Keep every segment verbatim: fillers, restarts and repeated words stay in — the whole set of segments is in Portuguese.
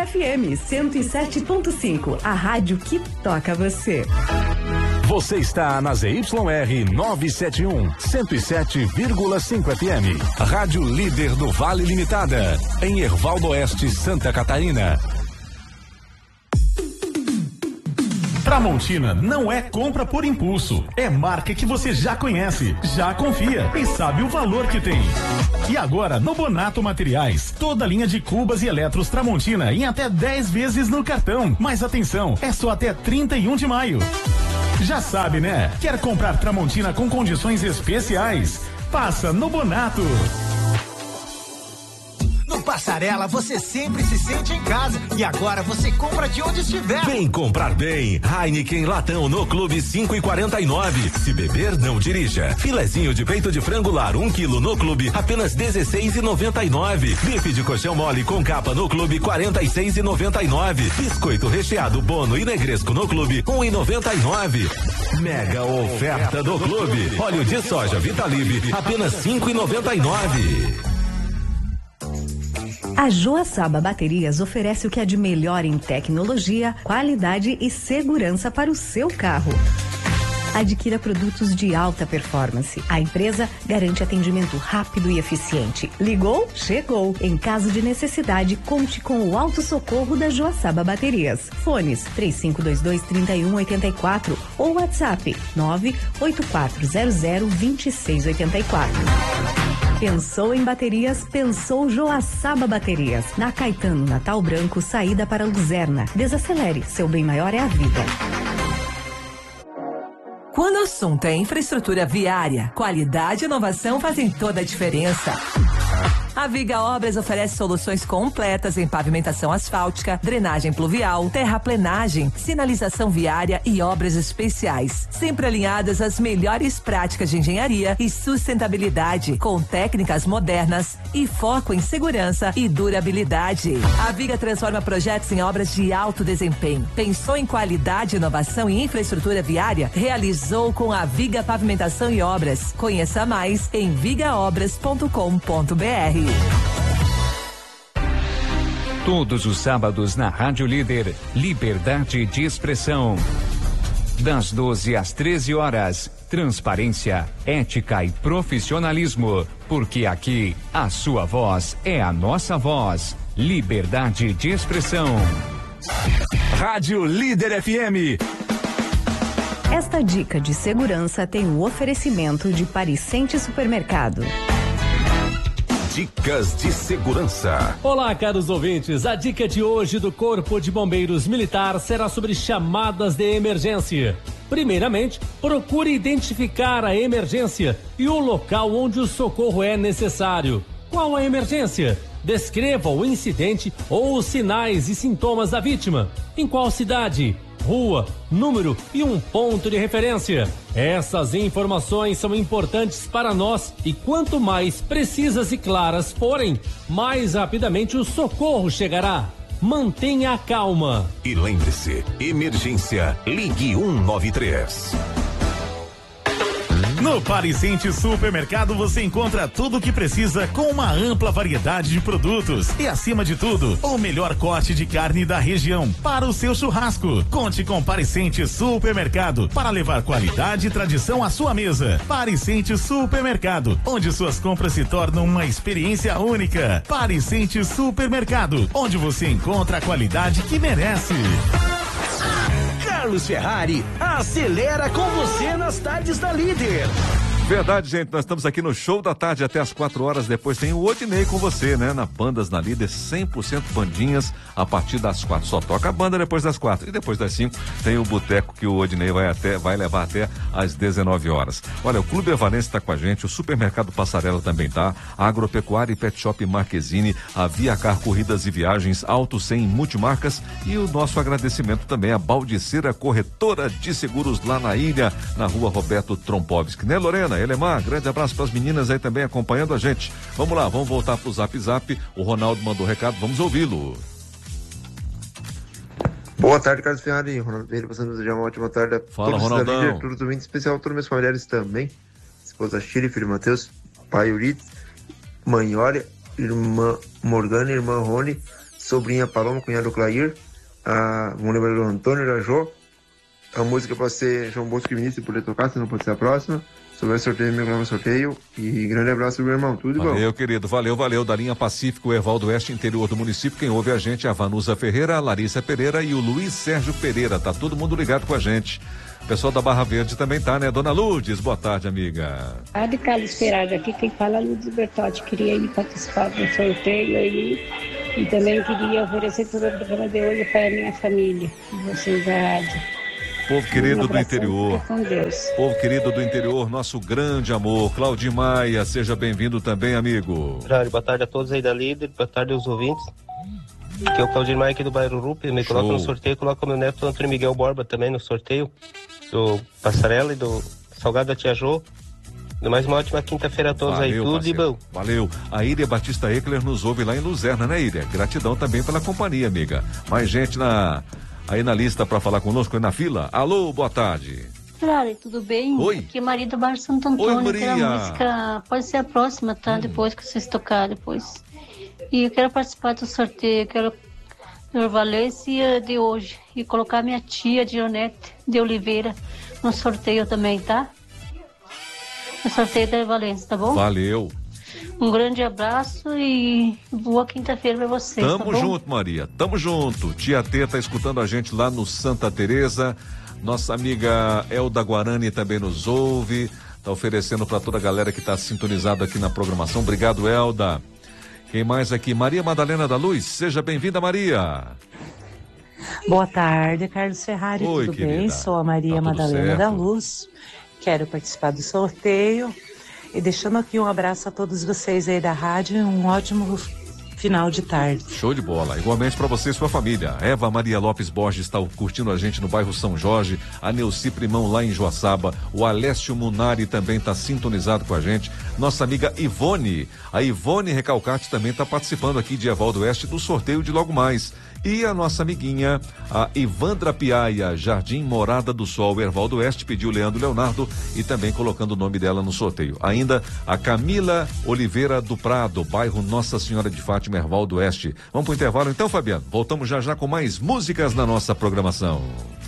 F M cento e sete ponto cinco, a rádio que toca você. Você está na Z Y R novecentos e setenta e um, cento e sete vírgula cinco F M. Rádio líder do Vale Limitada, em Hervaldo Oeste, Santa Catarina. Tramontina não é compra por impulso, é marca que você já conhece, já confia e sabe o valor que tem. E agora, no Bonato Materiais, toda linha de cubas e eletros Tramontina em até dez vezes no cartão. Mas atenção, é só até trinta e um de maio. Já sabe, né? Quer comprar Tramontina com condições especiais? Passa no Bonato. No Passarela você sempre se sente em casa e agora você compra de onde estiver. Vem comprar bem. Heineken Latão no Clube cinco e quarenta e nove. Se beber, não dirija. Filezinho de peito de frango lar um quilo no Clube apenas dezesseis e noventa e nove. Bife de colchão mole com capa no Clube quarenta e seis e noventa e nove. Biscoito recheado Bono e Negresco no Clube um e noventa e nove. Mega oferta do Clube. Óleo de soja Vitalive apenas cinco e noventa e nove. A Joaçaba Baterias oferece o que há de melhor em tecnologia, qualidade e segurança para o seu carro. Adquira produtos de alta performance. A empresa garante atendimento rápido e eficiente. Ligou? Chegou. Em caso de necessidade, conte com o Auto Socorro da Joaçaba Baterias. Fones três cinco dois dois, três um oito quatro ou WhatsApp nove oito quatro zero zero dois seis oito quatro. Pensou em baterias? Pensou Joaçaba Baterias. Na Caetano Natal Branco, saída para Luzerna. Desacelere, seu bem maior é a vida. Quando o assunto é infraestrutura viária, qualidade e inovação fazem toda a diferença. A Viga Obras oferece soluções completas em pavimentação asfáltica, drenagem pluvial, terraplenagem, sinalização viária e obras especiais, sempre alinhadas às melhores práticas de engenharia e sustentabilidade, com técnicas modernas e foco em segurança e durabilidade. A Viga transforma projetos em obras de alto desempenho. Pensou em qualidade, inovação e infraestrutura viária? Realizou com a Viga Pavimentação e Obras. Conheça mais em viga obras ponto com ponto br. Todos os sábados na Rádio Líder, liberdade de expressão. Das doze às treze horas, transparência, ética e profissionalismo, porque aqui a sua voz é a nossa voz. Liberdade de expressão. Rádio Líder F M. Esta dica de segurança tem o oferecimento de Pariscente Supermercado. Dicas de segurança. Olá, caros ouvintes. A dica de hoje do Corpo de Bombeiros Militar será sobre chamadas de emergência. Primeiramente, procure identificar a emergência e o local onde o socorro é necessário. Qual a emergência? Descreva o incidente ou os sinais e sintomas da vítima. Em qual cidade? Rua, número e um ponto de referência. Essas informações são importantes para nós e quanto mais precisas e claras forem, mais rapidamente o socorro chegará. Mantenha a calma. E lembre-se, emergência, ligue um nove três. No Pariscente Supermercado você encontra tudo o que precisa com uma ampla variedade de produtos e, acima de tudo, o melhor corte de carne da região para o seu churrasco. Conte com Pariscente Supermercado para levar qualidade e tradição à sua mesa. Pariscente Supermercado, onde suas compras se tornam uma experiência única. Pariscente Supermercado, onde você encontra a qualidade que merece. Carlos Ferrari, acelera com você nas tardes da Líder. Verdade, gente, nós estamos aqui no Show da Tarde até as quatro horas, depois tem o Odinei com você, né? Na Bandas na Líder, cem por cento bandinhas a partir das quatro, só toca a banda depois das quatro, e depois das cinco tem o boteco que o Odinei vai até, vai levar até às dezenove horas. Olha, o Clube Evarense está com a gente, o Supermercado Passarela também tá, a Agropecuária e Pet Shop Marquezine, a Via Car Corridas e Viagens, Auto cem Multimarcas e o nosso agradecimento também à Baldiceira Corretora de Seguros lá na ilha, na rua Roberto Trompovski, né, Lorena? Elemar, grande abraço para as meninas aí também acompanhando a gente. Vamos lá, vamos voltar pro Zap Zap. O Ronaldo mandou recado, vamos ouvi-lo. Boa tarde, Carlos Ferrari. Ronaldo Vieira, passando a desejar uma ótima tarde a Fala, todos Ronaldão. da Líder, todos os ouvintes, especial a todos meus familiares também. Esposa Chile, filho Matheus, pai Eurides, mãe Olha, irmã Morgana, irmã Rony, sobrinha Paloma, cunhado Clair, a, vamos lembrar do Antônio e da Jô. A música pode ser João Bosco e Vinícius, poder tocar, se não pode ser a próxima. Se houver sorteio, meu grava sorteio. E grande abraço, meu irmão. Tudo de bom. Valeu, querido. Valeu, valeu. Da linha Pacífico, Ervaldo Oeste, interior do município. Quem ouve a gente é a Vanusa Ferreira, a Larissa Pereira e o Luiz Sérgio Pereira. Tá todo mundo ligado com a gente. O pessoal da Barra Verde também tá, né? Dona Lourdes, boa tarde, amiga. Ah, de Carlos Ferrari aqui, quem fala é Lourdes Bertotti. Queria ir participar do sorteio aí. E também queria oferecer todo o programa de hoje para a minha família. Vocês da rádio. Povo querido do interior. Com Deus. Povo querido do interior, nosso grande amor. Claudio Maia, seja bem-vindo também, amigo. Boa tarde a todos aí da Líder, boa tarde aos ouvintes. Aqui é o Claudio Maia aqui do bairro Rupi, me coloca no sorteio, coloca o meu neto Antônio Miguel Borba também no sorteio, do Passarela e do Salgado da Tia Jô. Mais uma ótima quinta-feira a todos. Valeu, aí, tudo parceiro. De bom. Valeu. A Íria Batista Eckler nos ouve lá em Luzerna, né, Íria? Gratidão também pela companhia, amiga. Mais gente na... aí na lista para falar conosco, aí na fila. Alô, boa tarde. Ferrari, tudo bem? Oi. Aqui é Maria do Bairro Santo Antônio. Oi, Maria. Aquela música pode ser a próxima, tá? Hum. Depois que vocês tocarem, depois. E eu quero participar do sorteio, eu quero do Valência de hoje. E colocar minha tia, Dionete de Oliveira, no sorteio também, tá? No sorteio da Valência, tá bom? Valeu. Um grande abraço e boa quinta-feira pra vocês. Tamo tá junto, Maria. Tamo junto. Tia T tá escutando a gente lá no Santa Teresa. Nossa amiga Elda Guarani também nos ouve. Tá oferecendo para toda a galera que tá sintonizada aqui na programação. Obrigado, Elda. Quem mais aqui? Maria Madalena da Luz. Seja bem-vinda, Maria. Boa tarde, Carlos Ferrari. Oi, tudo querida. bem? Sou a Maria tá Madalena certo. da Luz. Quero participar do sorteio. E deixando aqui um abraço a todos vocês aí da rádio e um ótimo final de tarde. Show de bola. Igualmente para você e sua família. Eva Maria Lopes Borges está curtindo a gente no bairro São Jorge. A Neuci Primão lá em Joaçaba. O Alessio Munari também está sintonizado com a gente. Nossa amiga Ivone. A Ivone Recalcati também está participando aqui de Ervaldo Oeste do sorteio de logo mais. E a nossa amiguinha, a Ivandra Piaia, Jardim Morada do Sol, Ervaldo Oeste, pediu Leandro Leonardo e também colocando o nome dela no sorteio. Ainda a Camila Oliveira do Prado, bairro Nossa Senhora de Fátima, Ervaldo Oeste. Vamos pro intervalo então, Fabiano? Voltamos já já com mais músicas na nossa programação.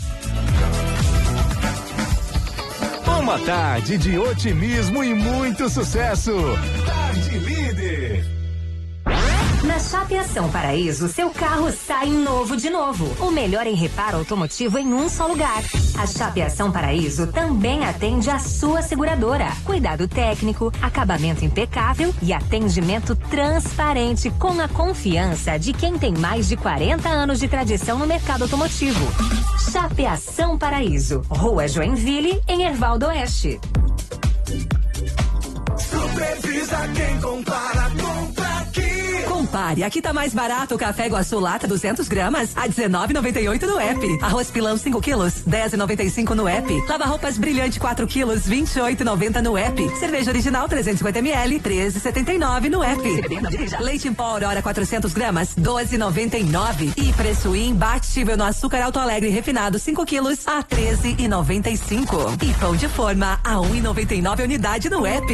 Uma tarde de otimismo e muito sucesso. Tarde Líder. Na Chapeação Paraíso, seu carro sai novo de novo. O melhor em reparo automotivo em um só lugar. A Chapeação Paraíso também atende a sua seguradora. Cuidado técnico, acabamento impecável e atendimento transparente com a confiança de quem tem mais de quarenta anos de tradição no mercado automotivo. Chapeação Paraíso, Rua Joinville, em Ervaldo Oeste. Supervisa quem compara, compra aqui. Compare, aqui tá mais barato o café Iguaçu lata duzentos gramas a dezenove e noventa e oito no app. Arroz pilão cinco quilos, dez e noventa e cinco no app. Lava roupas brilhante quatro quilos, vinte e oito e noventa no app. Cerveja original trezentos e cinquenta mililitros, treze e setenta e nove no app. Leite em pó Aurora quatrocentos gramas, doze e noventa e nove. E preço imbatível no açúcar Alto Alegre refinado cinco quilos a treze e noventa e cinco. E pão de forma a um e noventa e nove unidade no app.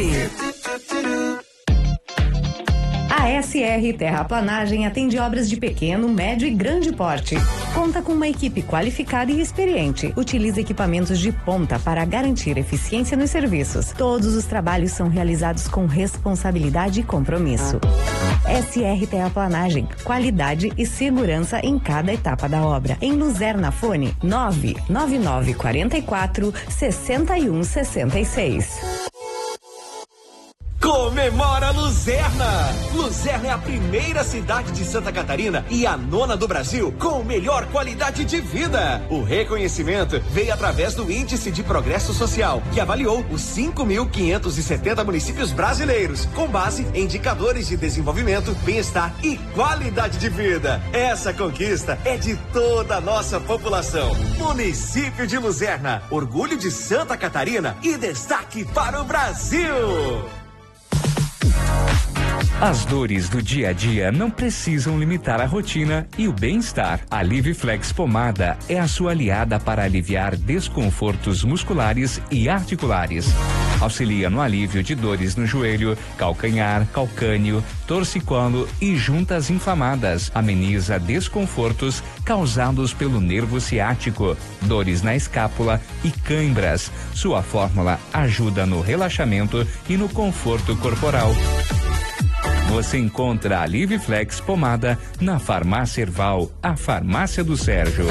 A S R Terraplanagem atende obras de pequeno, médio e grande porte. Conta com uma equipe qualificada e experiente. Utiliza equipamentos de ponta para garantir eficiência nos serviços. Todos os trabalhos são realizados com responsabilidade e compromisso. S R Terraplanagem, qualidade e segurança em cada etapa da obra. Em Luzerna, fone nove nove nove quatro quatro, seis um seis seis. Comemora Luzerna! Luzerna é a primeira cidade de Santa Catarina e a nona do Brasil com melhor qualidade de vida. O reconhecimento veio através do Índice de Progresso Social, que avaliou os cinco mil quinhentos e setenta municípios brasileiros, com base em indicadores de desenvolvimento, bem-estar e qualidade de vida. Essa conquista é de toda a nossa população. Município de Luzerna, orgulho de Santa Catarina e destaque para o Brasil! As dores do dia a dia não precisam limitar a rotina e o bem-estar. A Liviflex Pomada é a sua aliada para aliviar desconfortos musculares e articulares. Auxilia no alívio de dores no joelho, calcanhar, calcânio, torcicolo e juntas inflamadas. Ameniza desconfortos causados pelo nervo ciático, dores na escápula e cãibras. Sua fórmula ajuda no relaxamento e no conforto corporal. Você encontra a Liveflex Pomada na Farmácia Erval, a farmácia do Sérgio.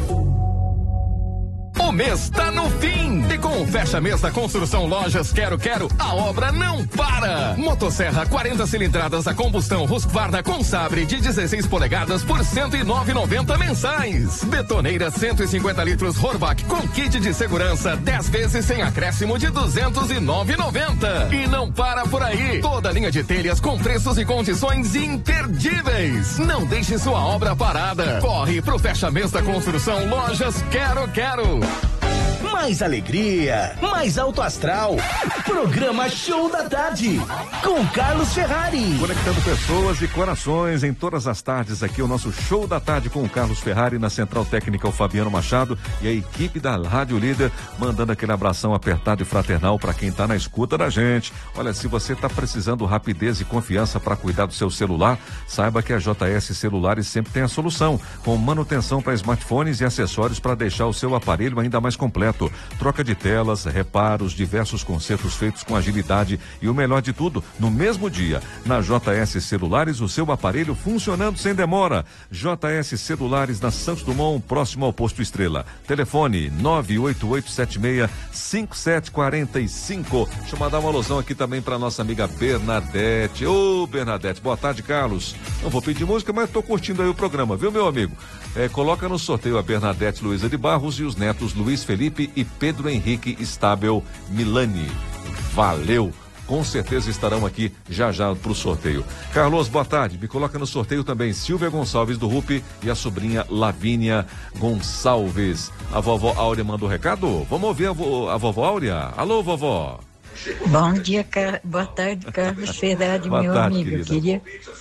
O mês tá no fim e com o fecha mês da Construção Lojas Quero Quero, a obra não para. Motosserra quarenta cilindradas a combustão Husqvarna com sabre de dezesseis polegadas por cento e nove reais e noventa centavos mensais. Betoneira cento e cinquenta litros Horvath com kit de segurança dez vezes sem acréscimo de duzentos e nove reais e noventa centavos. E não para por aí. Toda linha de telhas com preços e condições imperdíveis. Não deixe sua obra parada. Corre pro fecha mês da Construção Lojas Quero Quero. Mais alegria, mais alto astral. Programa Show da Tarde, com Carlos Ferrari. Conectando pessoas e corações em todas as tardes aqui, o nosso Show da Tarde com o Carlos Ferrari, na Central Técnica o Fabiano Machado e a equipe da Rádio Líder, mandando aquele abração apertado e fraternal para quem tá na escuta da gente. Olha, se você tá precisando rapidez e confiança para cuidar do seu celular, saiba que a J S Celulares sempre tem a solução, com manutenção para smartphones e acessórios para deixar o seu aparelho ainda mais completo. Troca de telas, reparos, diversos consertos feitos com agilidade e o melhor de tudo, no mesmo dia. Na J S Celulares, o seu aparelho funcionando sem demora. J S Celulares na Santos Dumont, próximo ao Posto Estrela. Telefone nove oito oito sete seis cinco sete quatro cinco. Deixa eu mandar uma alusão aqui também para nossa amiga Bernadette. Ô, Bernadette, boa tarde, Carlos. Não vou pedir música, mas tô curtindo aí o programa, viu, meu amigo? É, coloca no sorteio a Bernadette Luiza de Barros e os netos Luiz Felipe e Pedro Henrique Stabel Milani. Valeu! Com certeza estarão aqui já já pro sorteio. Carlos, boa tarde. Me coloca no sorteio também Silvia Gonçalves do Rupi e a sobrinha Lavínia Gonçalves. A vovó Áurea mandou recado? Vamos ouvir a, vo a vovó Áurea. Alô, vovó. Bom dia, Car... boa tarde, Carlos Ferrari, meu tarde, amigo. Querida. Queria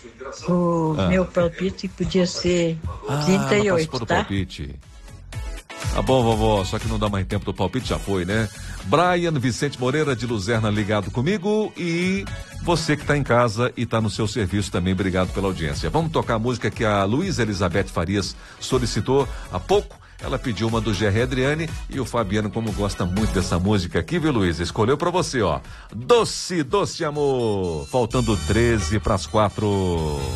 o Ah. meu palpite podia ser Ah, trinta e não oito, participou do tá? palpite. Tá bom, vovó, só que não dá mais tempo do palpite, já foi, né? Brian Vicente Moreira de Luzerna ligado comigo e você que tá em casa e tá no seu serviço também, obrigado pela audiência. Vamos tocar a música que a Luísa Elizabeth Farias solicitou há pouco. Ela pediu uma do Gerry Adriane e o Fabiano, como gosta muito dessa música aqui, viu, Luísa? Escolheu pra você, ó. Doce, doce amor. Faltando treze pras quatro.